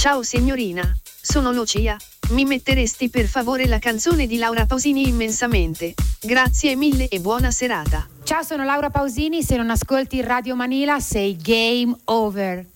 Ciao signorina, sono Lucia. Mi metteresti per favore la canzone di Laura Pausini Immensamente? Grazie mille e buona serata. Ciao, sono Laura Pausini, se non ascolti Radio Manila sei game over.